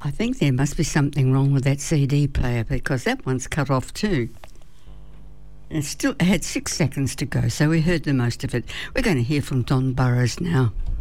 I think there must be something wrong with that CD player because that one's cut off too. And it had 6 seconds to go, so we heard the most of it. We're going to hear from Don Burrows now.